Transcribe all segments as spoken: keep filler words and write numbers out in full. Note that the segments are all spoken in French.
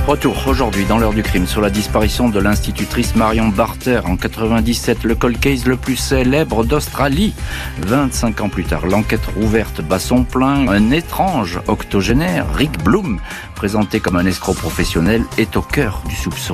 Retour aujourd'hui dans l'heure du crime sur la disparition de l'institutrice Marion Barter en quatre-vingt-dix-sept, le cold case le plus célèbre d'Australie. vingt-cinq ans plus tard, l'enquête rouverte bat son plein. Un étrange octogénaire, Rick Bloom, présenté comme un escroc professionnel, est au cœur du soupçon.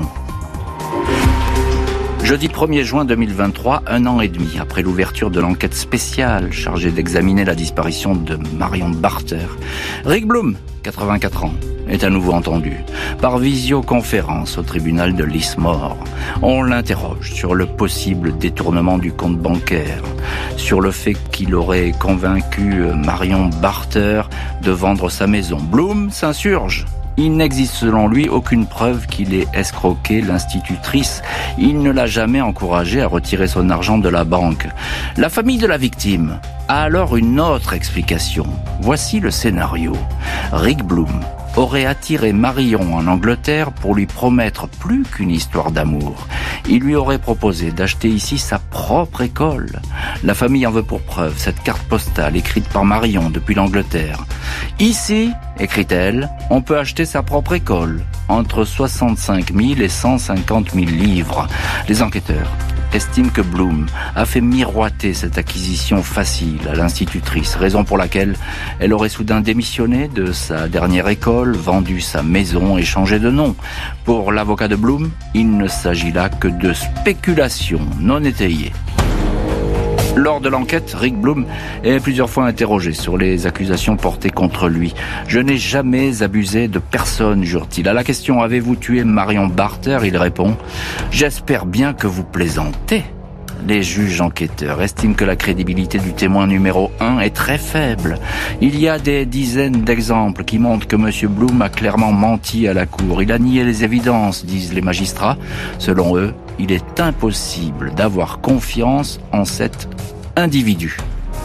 Jeudi premier juin deux mille vingt-trois, un an et demi après l'ouverture de l'enquête spéciale chargée d'examiner la disparition de Marion Barter, Rick Bloom, quatre-vingt-quatre ans, est à nouveau entendu par visioconférence au tribunal de Lismore. On l'interroge sur le possible détournement du compte bancaire, sur le fait qu'il aurait convaincu Marion Barter de vendre sa maison. Bloom s'insurge. Il n'existe selon lui aucune preuve qu'il ait escroqué l'institutrice. Il ne l'a jamais encouragé à retirer son argent de la banque. La famille de la victime a alors une autre explication. Voici le scénario. Rick Bloom aurait attiré Marion en Angleterre pour lui promettre plus qu'une histoire d'amour. Il lui aurait proposé d'acheter ici sa propre école. La famille en veut pour preuve cette carte postale écrite par Marion depuis l'Angleterre. Ici, écrit-elle, on peut acheter sa propre école, entre soixante-cinq mille et cent cinquante mille livres. Les enquêteurs estime que Bloom a fait miroiter cette acquisition facile à l'institutrice, raison pour laquelle elle aurait soudain démissionné de sa dernière école, vendu sa maison et changé de nom. Pour l'avocat de Bloom, il ne s'agit là que de spéculations non étayées. Lors de l'enquête, Rick Bloom est plusieurs fois interrogé sur les accusations portées contre lui. « Je n'ai jamais abusé de personne », jure-t-il. À la question « Avez-vous tué Marion Barter ?» il répond « J'espère bien que vous plaisantez ». Les juges enquêteurs estiment que la crédibilité du témoin numéro un est très faible. Il y a des dizaines d'exemples qui montrent que M. Bloom a clairement menti à la cour. Il a nié les évidences, disent les magistrats. Selon eux, il est impossible d'avoir confiance en cet individu.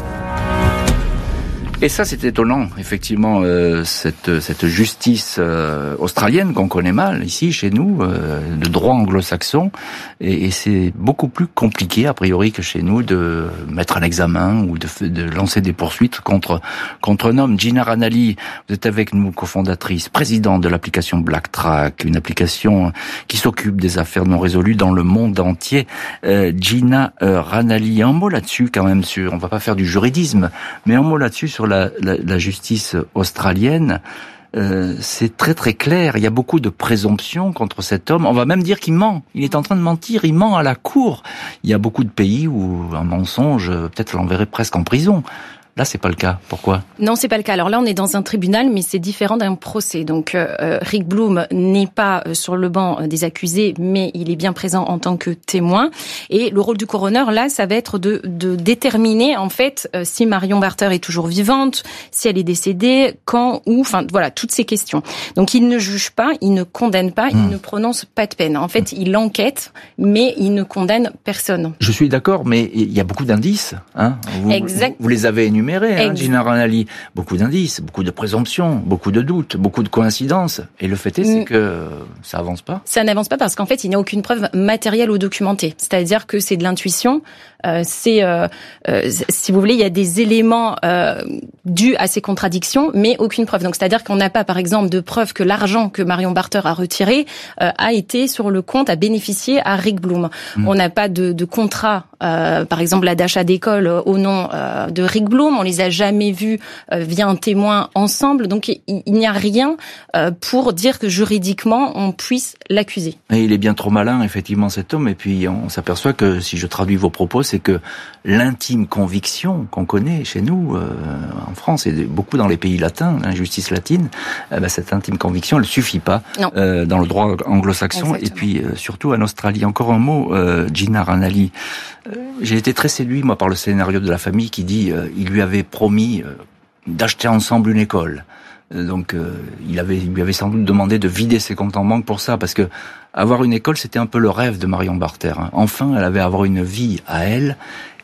Et ça, c'est étonnant, effectivement, euh, cette, cette justice euh, australienne qu'on connaît mal ici, chez nous, euh, de droit anglo-saxon, et, et c'est beaucoup plus compliqué, a priori, que chez nous, de mettre un examen ou de, de lancer des poursuites contre contre un homme. Gina Ranalli, vous êtes avec nous, cofondatrice, présidente de l'application BlackTrack, une application qui s'occupe des affaires non résolues dans le monde entier. Euh, Gina euh, Ranalli, un mot là-dessus, quand même, sur, on va pas faire du juridisme, mais un mot là-dessus sur La, la, la justice australienne, euh, c'est très très clair. Il y a beaucoup de présomptions contre cet homme. On va même dire qu'il ment. Il est en train de mentir. Il ment à la cour. Il y a beaucoup de pays où un mensonge, peut-être l'enverrait presque en prison. Là, c'est pas le cas. Pourquoi ? Non, c'est pas le cas. Alors là, on est dans un tribunal, mais c'est différent d'un procès. Donc, euh, Rick Bloom n'est pas sur le banc des accusés, mais il est bien présent en tant que témoin. Et le rôle du coroner, là, ça va être de, de déterminer, en fait, euh, si Marion Barter est toujours vivante, si elle est décédée, quand, où, enfin, voilà, toutes ces questions. Donc, il ne juge pas, il ne condamne pas, mmh. il ne prononce pas de peine. En fait, mmh. il enquête, mais il ne condamne personne. Je suis d'accord, mais il y a beaucoup d'indices, hein. Vous, exact. vous, vous les avez énumérés. Hein, Gina Ranalli, beaucoup d'indices, beaucoup de présomptions, beaucoup de doutes, beaucoup de coïncidences. Et le fait est, c'est que ça avance pas. Ça n'avance pas parce qu'en fait, il n'y a aucune preuve matérielle ou documentée. C'est-à-dire que c'est de l'intuition. Euh, c'est, euh, euh, si vous voulez, il y a des éléments euh, dus à ces contradictions, mais aucune preuve. Donc, c'est-à-dire qu'on n'a pas, par exemple, de preuve que l'argent que Marion Barter a retiré euh, a été sur le compte, a bénéficié à Rick Bloom. Mmh. On n'a pas de, de contrat, euh, par exemple, là, d'achat d'école au nom euh, de Rick Bloom. On les a jamais vus euh, via un témoin ensemble. Donc, il, il n'y a rien euh, pour dire que juridiquement, on puisse l'accuser. Et il est bien trop malin, effectivement, cet homme. Et puis, on s'aperçoit que, si je traduis vos propos, c'est que l'intime conviction qu'on connaît chez nous, euh, en France et beaucoup dans les pays latins, l'injustice latine, eh ben, cette intime conviction, elle suffit pas euh, dans le droit anglo-saxon. Exactement. Et puis, euh, surtout en Australie. Encore un mot, euh, Gina Ranalli. Euh, j'ai été très séduit, moi, par le scénario de la famille qui dit euh, il lui avait promis euh, d'acheter ensemble une école. Donc, euh, il avait, il lui avait sans doute demandé de vider ses comptes en banque pour ça, parce que avoir une école, c'était un peu le rêve de Marion Barter. Hein. Enfin, elle avait avoir une vie à elle,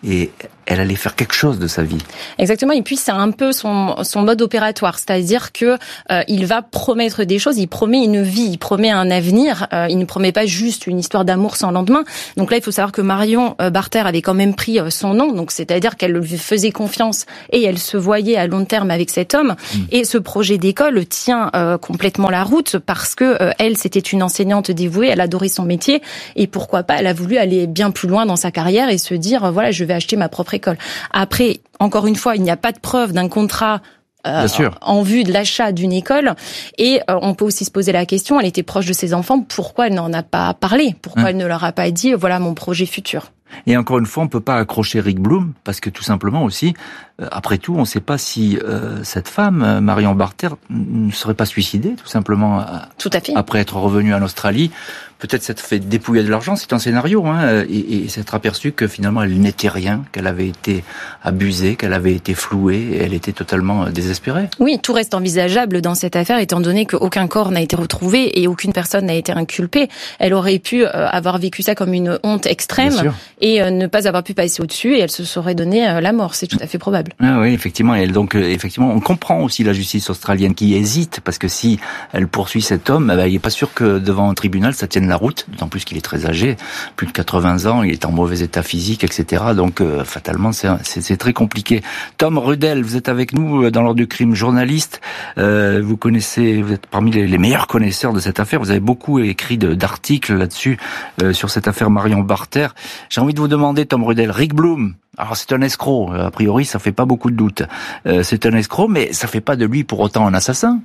et elle allait faire quelque chose de sa vie. Exactement, et puis c'est un peu son, son mode opératoire, c'est-à-dire que euh, il va promettre des choses, il promet une vie, il promet un avenir, euh, il ne promet pas juste une histoire d'amour sans lendemain. Donc là, il faut savoir que Marion euh, Barter avait quand même pris euh, son nom, donc c'est-à-dire qu'elle lui faisait confiance et elle se voyait à long terme avec cet homme. Mmh. Et ce projet d'école tient euh, complètement la route parce que euh, elle, c'était une enseignante dévouée, elle adorait son métier et pourquoi pas, elle a voulu aller bien plus loin dans sa carrière et se dire, euh, voilà, je vais acheter ma propre école. Après, encore une fois, il n'y a pas de preuve d'un contrat euh, en vue de l'achat d'une école. Et euh, on peut aussi se poser la question, elle était proche de ses enfants, pourquoi elle n'en a pas parlé ? Pourquoi hein elle ne leur a pas dit, voilà mon projet futur ? Et encore une fois, on ne peut pas accrocher Rick Bloom, parce que tout simplement aussi, euh, après tout, on ne sait pas si euh, cette femme, euh, Marion Barter, ne serait pas suicidée, tout simplement, euh, tout à fait. Après être revenue en Australie. Peut-être s'être fait dépouiller de l'argent, c'est un scénario, hein, et, et s'être aperçu que finalement elle n'était rien, qu'elle avait été abusée, qu'elle avait été flouée, et elle était totalement désespérée. Oui, tout reste envisageable dans cette affaire, étant donné qu'aucun corps n'a été retrouvé et aucune personne n'a été inculpée. Elle aurait pu euh, avoir vécu ça comme une honte extrême et euh, ne pas avoir pu passer au-dessus, et elle se serait donné euh, la mort. C'est tout à fait probable. Ah oui, effectivement. Et donc, euh, effectivement, on comprend aussi la justice australienne qui hésite, parce que si elle poursuit cet homme, eh ben, il n'est pas sûr que devant un tribunal ça tienne la route, d'autant plus qu'il est très âgé, plus de quatre-vingts ans, il est en mauvais état physique, et cetera. Donc, euh, fatalement, c'est, c'est, c'est très compliqué. Tom Rudel, vous êtes avec nous dans l'Ordre du Crime, journaliste. Euh, vous connaissez, vous êtes parmi les, les meilleurs connaisseurs de cette affaire. Vous avez beaucoup écrit de, d'articles là-dessus, euh, sur cette affaire Marion Barter. J'ai envie de vous demander, Tom Rudel, Rick Bloom, alors c'est un escroc, a priori ça fait pas beaucoup de doute. Euh, c'est un escroc, mais ça fait pas de lui pour autant un assassin.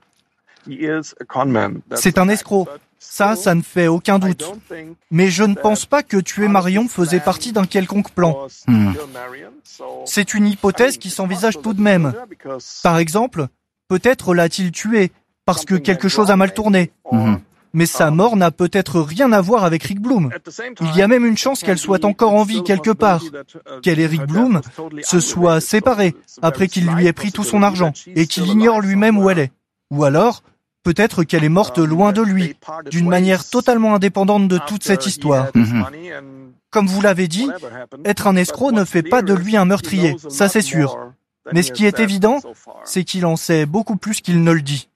C'est un escroc. Ça, ça ne fait aucun doute. Mais je ne pense pas que tuer Marion faisait partie d'un quelconque plan. Hmm. C'est une hypothèse qui s'envisage tout de même. Par exemple, peut-être l'a-t-il tué parce que quelque chose a mal tourné. Hmm. Mais sa mort n'a peut-être rien à voir avec Rick Bloom. Il y a même une chance qu'elle soit encore en vie quelque part, qu'elle et Rick Bloom se soient séparés après qu'il lui ait pris tout son argent et qu'il ignore lui-même où elle est. Ou alors, peut-être qu'elle est morte loin de lui, d'une manière totalement indépendante de toute cette histoire. Mmh. Comme vous l'avez dit, être un escroc ne fait pas de lui un meurtrier, ça c'est sûr. Mais ce qui est évident, c'est qu'il en sait beaucoup plus qu'il ne le dit.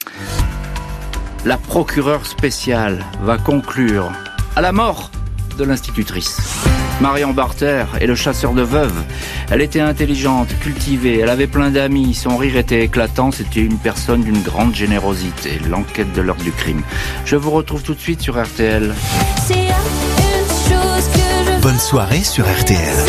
La procureure spéciale va conclure à la mort de l'institutrice. Marion Barter est le chasseur de veuves. Elle était intelligente, cultivée, elle avait plein d'amis, son rire était éclatant, c'était une personne d'une grande générosité. L'enquête de l'Heure du Crime. Je vous retrouve tout de suite sur R T L. Bonne soirée sur R T L.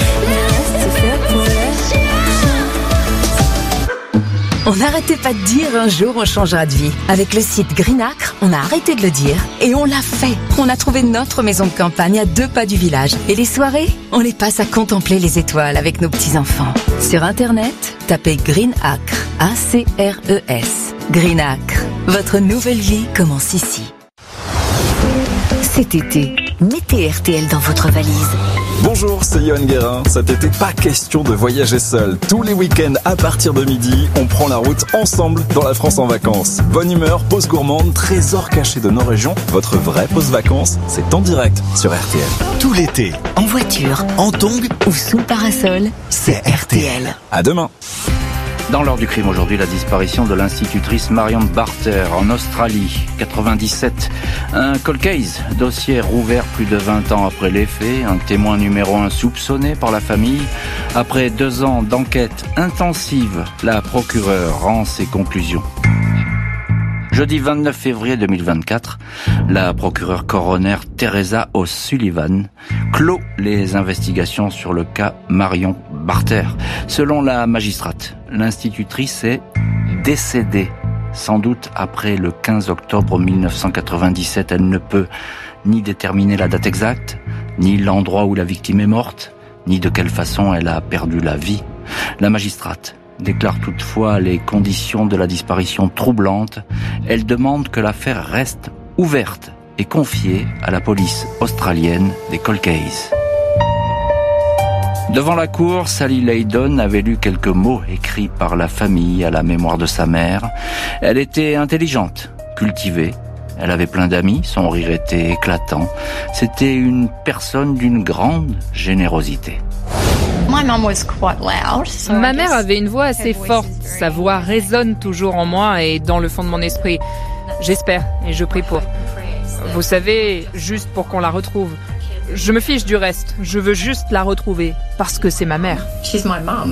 On n'arrêtait pas de dire un jour on changera de vie. Avec le site Greenacre, on a arrêté de le dire et on l'a fait. On a trouvé notre maison de campagne à deux pas du village. Et les soirées, on les passe à contempler les étoiles avec nos petits-enfants. Sur Internet, tapez Greenacre, A C R E S. Greenacre, votre nouvelle vie commence ici. Cet été, mettez R T L dans votre valise. Bonjour, c'est Yoann Guérin. Cet été, pas question de voyager seul. Tous les week-ends, à partir de midi, on prend la route ensemble dans la France en vacances. Bonne humeur, pause gourmande, trésors cachés de nos régions. Votre vraie pause vacances, c'est en direct sur R T L. Tout l'été, en voiture, en tongs ou sous le parasol, c'est R T L. À demain. Dans l'Heure du Crime aujourd'hui, la disparition de l'institutrice Marion Barter en Australie, quatre-vingt-dix-sept. Un cold case, dossier rouvert plus de vingt ans après les faits, un témoin numéro un soupçonné par la famille. Après deux ans d'enquête intensive, la procureure rend ses conclusions. Jeudi vingt-neuf février deux mille vingt-quatre, la procureure coroner Teresa O'Sullivan clôt les investigations sur le cas Marion Barter. Selon la magistrate, l'institutrice est décédée, sans doute après le quinze octobre mille neuf cent quatre-vingt-dix-sept. Elle ne peut ni déterminer la date exacte, ni l'endroit où la victime est morte, ni de quelle façon elle a perdu la vie. La magistrate déclare toutefois les conditions de la disparition troublantes. Elle demande que l'affaire reste ouverte et confiée à la police australienne des cold cases. Devant la cour, Sally Layden avait lu quelques mots écrits par la famille à la mémoire de sa mère. Elle était intelligente, cultivée. Elle avait plein d'amis, son rire était éclatant. C'était une personne d'une grande générosité. Ma mère avait une voix assez forte. Sa voix résonne toujours en moi et dans le fond de mon esprit. J'espère et je prie pour. Vous savez, juste pour qu'on la retrouve. Je me fiche du reste. Je veux juste la retrouver parce que c'est ma mère. She's my mom.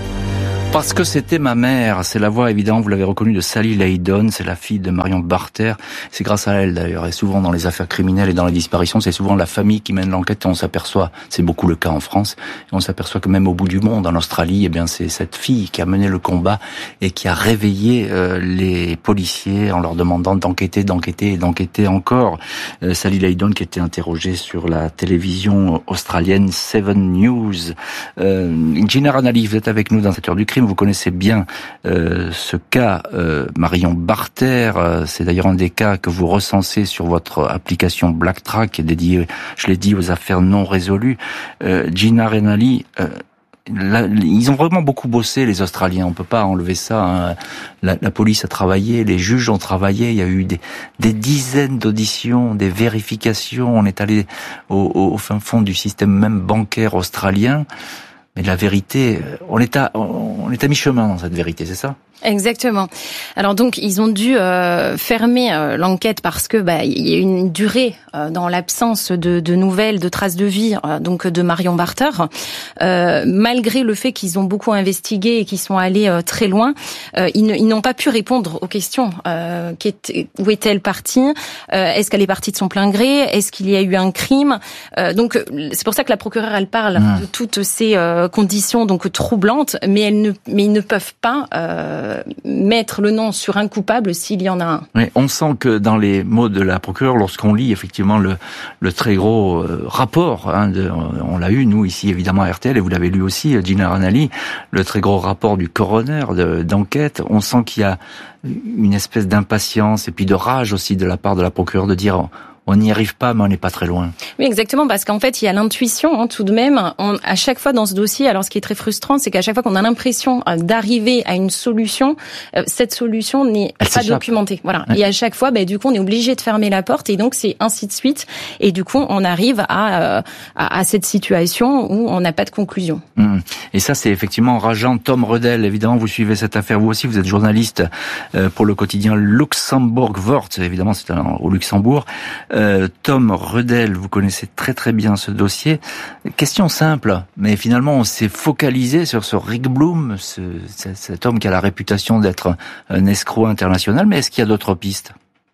Parce que c'était ma mère, c'est la voix évidemment, vous l'avez reconnue, de Sally Laydon, c'est la fille de Marion Barter, c'est grâce à elle d'ailleurs, et souvent dans les affaires criminelles et dans les disparitions, c'est souvent la famille qui mène l'enquête, et on s'aperçoit, c'est beaucoup le cas en France, et on s'aperçoit que même au bout du monde, en Australie, eh bien c'est cette fille qui a mené le combat et qui a réveillé euh, les policiers en leur demandant d'enquêter, d'enquêter et d'enquêter encore. Euh, Sally Laydon qui était interrogée sur la télévision australienne Seven News. Euh, Gina Ranelli, vous êtes avec nous dans cette heure du crime. Vous connaissez bien euh, ce cas, euh, Marion Barter. Euh, c'est d'ailleurs un des cas que vous recensez sur votre application BlackTrack, dédiée, je l'ai dit, aux affaires non résolues. Euh, Gina Ranelli, euh, là, ils ont vraiment beaucoup bossé, les Australiens. On peut pas enlever ça. Hein. La, la police a travaillé, les juges ont travaillé. Il y a eu des, des dizaines d'auditions, des vérifications. On est allé au, au, au fin fond du système même bancaire australien. Mais la vérité, on est à, on est à mi-chemin dans cette vérité, c'est ça ? Exactement. Alors donc ils ont dû euh, fermer euh, l'enquête parce que bah il y a une durée euh, dans l'absence de, de nouvelles, de traces de vie euh, donc de Marion Barter. Euh, malgré le fait qu'ils ont beaucoup investigué et qu'ils sont allés euh, très loin, euh, ils, ne, ils n'ont pas pu répondre aux questions. Euh, où est-elle partie ? euh, Est-ce qu'elle est partie de son plein gré ? Est-ce qu'il y a eu un crime ? euh, Donc c'est pour ça que la procureure elle parle mmh. de toutes ces euh, conditions donc troublantes, mais elles ne, mais ils ne peuvent pas. Euh, mettre le nom sur un coupable s'il y en a un. Oui, on sent que dans les mots de la procureure, lorsqu'on lit effectivement le, le très gros euh, rapport, hein, de, on l'a eu nous ici évidemment à R T L et vous l'avez lu aussi, Gina Ranelli, le très gros rapport du coroner de, d'enquête, on sent qu'il y a une espèce d'impatience et puis de rage aussi de la part de la procureure de dire on n'y arrive pas, mais on n'est pas très loin. Oui, exactement, parce qu'en fait, il y a l'intuition, hein, tout de même. On, à chaque fois dans ce dossier, alors ce qui est très frustrant, c'est qu'à chaque fois qu'on a l'impression d'arriver à une solution, euh, cette solution n'est Elle pas s'échappe. documentée. Voilà. Ouais. Et à chaque fois, bah, du coup, on est obligé de fermer la porte, et donc c'est ainsi de suite. Et du coup, on arrive à, euh, à, à cette situation où on n'a pas de conclusion. Mmh. Et ça, c'est effectivement rageant. Tom Redel, évidemment, vous suivez cette affaire, vous aussi, vous êtes journaliste euh, pour le quotidien Luxembourg-Wort, évidemment, c'est au Luxembourg. Euh, Tom Redel, vous connaissez très très bien ce dossier. Question simple, mais finalement on s'est focalisé sur ce Rick Bloom, ce, cet homme qui a la réputation d'être un escroc international, mais est-ce qu'il y a d'autres pistes ?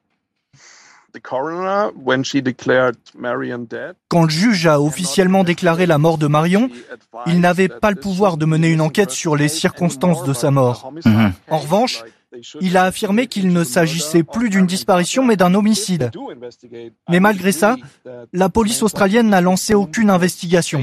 Quand le juge a officiellement déclaré la mort de Marion, il n'avait pas le pouvoir de mener une enquête sur les circonstances de sa mort. Mmh. En revanche, il a affirmé qu'il ne s'agissait plus d'une disparition mais d'un homicide. Mais malgré ça, la police australienne n'a lancé aucune investigation.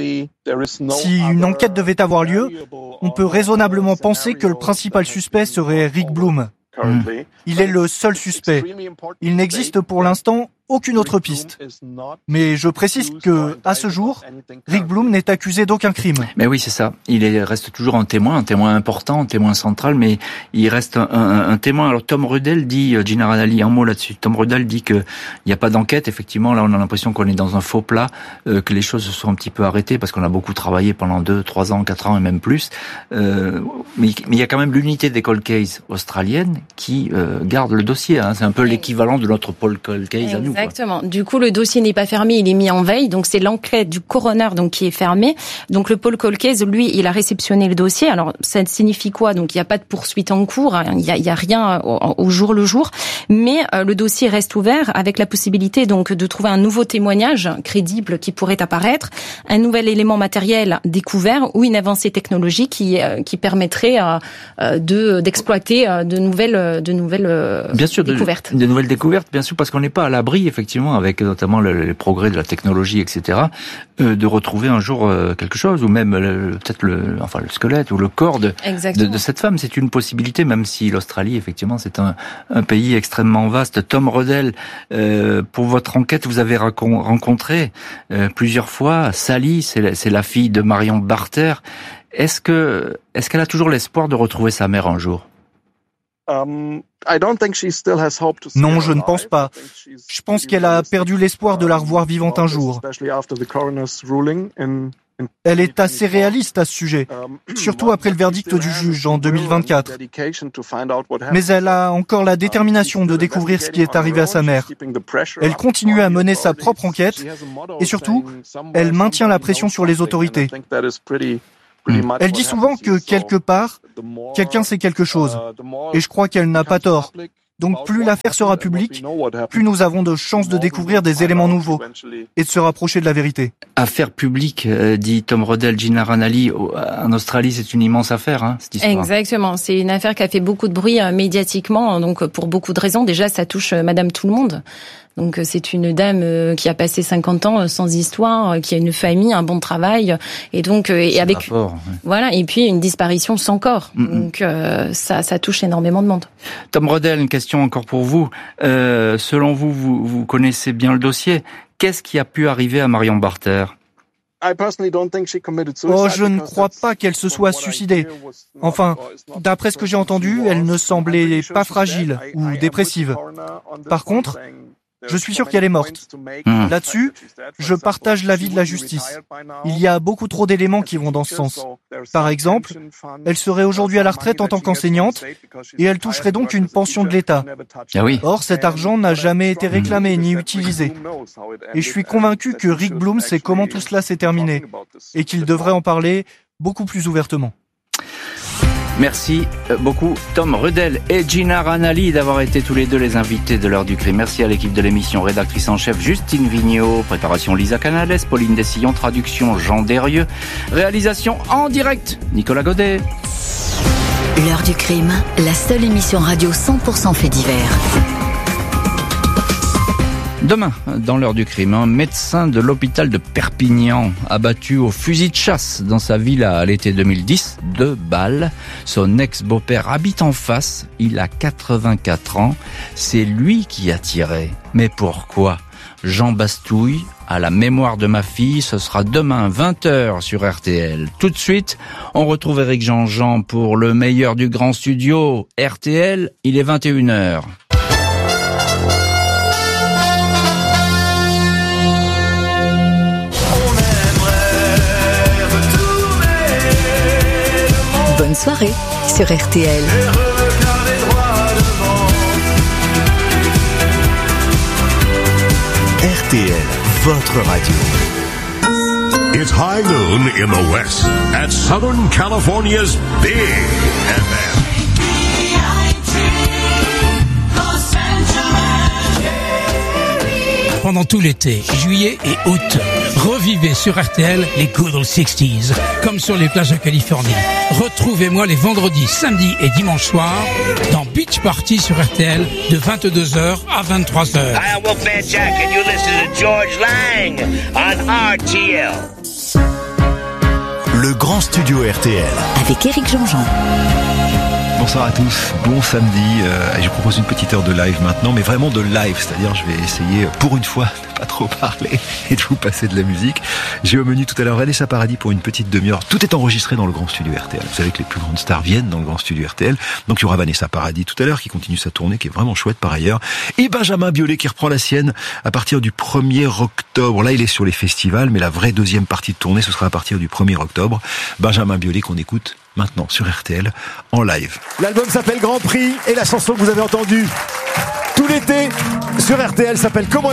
Si une enquête devait avoir lieu, on peut raisonnablement penser que le principal suspect serait Rick Bloom. Mmh. Il est le seul suspect. Il n'existe pour l'instant aucune autre piste. Mais je précise que, à ce jour, Rick Bloom n'est accusé d'aucun crime. Mais oui, c'est ça. Il est, reste toujours un témoin, un témoin important, un témoin central, mais il reste un, un, un témoin. Alors Tom Redel dit, Gina Ranelli, un mot là-dessus. Tom Redel dit que il n'y a pas d'enquête. Effectivement, là, on a l'impression qu'on est dans un faux plat, euh, que les choses se sont un petit peu arrêtées parce qu'on a beaucoup travaillé pendant deux, trois ans, quatre ans et même plus. Euh, mais, mais il y a quand même l'unité des cold cases australiennes qui euh, garde le dossier. Hein. C'est un peu l'équivalent de notre Paul cold case à nous. Exactement. Du coup, le dossier n'est pas fermé, il est mis en veille. Donc, c'est l'enquête du coroner donc qui est fermée. Donc, le Paul cold case, lui, il a réceptionné le dossier. Alors, ça signifie quoi ? Donc, il n'y a pas de poursuite en cours. Il y a, il y a rien au, au jour le jour. Mais euh, le dossier reste ouvert avec la possibilité donc de trouver un nouveau témoignage crédible qui pourrait apparaître, un nouvel élément matériel découvert ou une avancée technologique qui euh, qui permettrait euh, de d'exploiter euh, de nouvelles de nouvelles euh, bien sûr, découvertes. De, de nouvelles découvertes, bien sûr, parce qu'on n'est pas à l'abri, effectivement, avec notamment le, les progrès de la technologie, et cetera, euh, de retrouver un jour euh, quelque chose, ou même le, peut-être le, enfin le squelette ou le corps de, de, de cette femme. C'est une possibilité, même si l'Australie, effectivement, c'est un, un pays extrêmement vaste. Tom Redel, euh, pour votre enquête, vous avez racon- rencontré euh, plusieurs fois Sally, c'est la, c'est la fille de Marion Barter. Est-ce que, est-ce qu'elle a toujours l'espoir de retrouver sa mère un jour? Non, je ne pense pas. Je pense qu'elle a perdu l'espoir de la revoir vivante un jour. Elle est assez réaliste à ce sujet, surtout après le verdict du juge en deux mille vingt-quatre. Mais elle a encore la détermination de découvrir ce qui est arrivé à sa mère. Elle continue à mener sa propre enquête et surtout, elle maintient la pression sur les autorités. Elle dit souvent que quelque part, quelqu'un sait quelque chose. Et je crois qu'elle n'a pas tort. Donc plus l'affaire sera publique, plus nous avons de chances de découvrir des éléments nouveaux et de se rapprocher de la vérité. Affaire publique, euh, dit Tom Rodell, Gina Ranalli, en Australie, c'est une immense affaire, hein, cette histoire. Exactement, c'est une affaire qui a fait beaucoup de bruit euh, médiatiquement, donc pour beaucoup de raisons. Déjà, ça touche euh, Madame Tout-le-Monde. Donc c'est une dame euh, qui a passé cinquante ans euh, sans histoire, euh, qui a une famille, un bon travail, et donc euh, et avec rapport, ouais. Voilà, et puis une disparition sans corps. Mm-hmm. Donc euh, ça, ça touche énormément de monde. Tom Rodell, une question encore pour vous. Euh, selon vous, vous, vous connaissez bien le dossier. Qu'est-ce qui a pu arriver à Marion Barter ? Oh, je ne crois pas qu'elle se soit suicidée. Enfin, d'après ce que j'ai entendu, elle ne semblait pas fragile ou dépressive. Par contre, je suis sûr qu'elle est morte. Mmh. Là-dessus, je partage l'avis de la justice. Il y a beaucoup trop d'éléments qui vont dans ce sens. Par exemple, elle serait aujourd'hui à la retraite en tant qu'enseignante et elle toucherait donc une pension de l'État. Ah oui. Or, cet argent n'a jamais été réclamé ni utilisé. Et je suis convaincu que Rick Bloom sait comment tout cela s'est terminé et qu'il devrait en parler beaucoup plus ouvertement. Merci beaucoup Tom Rodell et Gina Ranalli d'avoir été tous les deux les invités de l'heure du crime. Merci à l'équipe de l'émission, rédactrice en chef Justine Vigneault, préparation Lisa Canales, Pauline Dessillon, traduction Jean Derieux, réalisation en direct Nicolas Godet. L'heure du crime, la seule émission radio cent pour cent fait divers. Demain, dans l'heure du crime, un médecin de l'hôpital de Perpignan abattu au fusil de chasse dans sa villa à l'été deux mille dix, deux balles. Son ex-beau-père habite en face, il a quatre-vingt-quatre ans. C'est lui qui a tiré. Mais pourquoi ? Jean Bastouille, à la mémoire de ma fille, ce sera demain vingt heures sur R T L. Tout de suite, on retrouve Éric Jean-Jean pour le meilleur du grand studio. R T L, il est vingt et une heures. Bonne soirée sur R T L. R T L, votre radio. It's high noon in the West at Southern California's Big F M. Pendant tout l'été, juillet et août, revivez sur R T L les Good Old sixties, comme sur les plages de Californie. Retrouvez-moi les vendredis, samedis et dimanches soirs dans Beach Party sur R T L de vingt-deux heures à vingt-trois heures. Hi, I'm Wolfman Jack and you listen to George Lang on R T L. Le grand studio R T L. Avec Éric Jean-Jean. Bonsoir à tous, bon samedi, euh, je propose une petite heure de live maintenant, mais vraiment de live, c'est-à-dire je vais essayer pour une fois de pas trop parler et de vous passer de la musique. J'ai au menu tout à l'heure Vanessa Paradis pour une petite demi-heure, tout est enregistré dans le grand studio R T L, vous savez que les plus grandes stars viennent dans le grand studio R T L, donc il y aura Vanessa Paradis tout à l'heure qui continue sa tournée, qui est vraiment chouette par ailleurs, et Benjamin Biolay qui reprend la sienne à partir du premier octobre, là il est sur les festivals, mais la vraie deuxième partie de tournée ce sera à partir du premier octobre, Benjamin Biolay qu'on écoute maintenant sur R T L en live. L'album s'appelle Grand Prix et la chanson que vous avez entendue tout l'été sur R T L s'appelle Comment